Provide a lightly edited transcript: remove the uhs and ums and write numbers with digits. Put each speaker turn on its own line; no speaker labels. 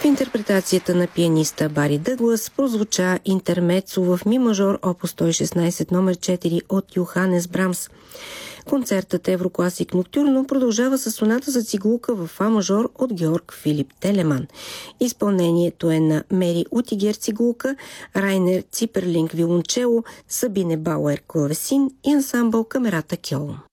В интерпретацията на пианиста Бари Дъглас прозвуча интермецо в ми мажор опус 116 номер 4 от Йоханес Брамс. Концертът Еврокласик Ноктюрно продължава с соната за цигулка в фа мажор от Георг Филип Телеман. Изпълнението е на Мери Утигер цигулка, Райнер Циперлинг виолончело, Сабине Бауер клавесин и ансамбъл Камерата Кьолн.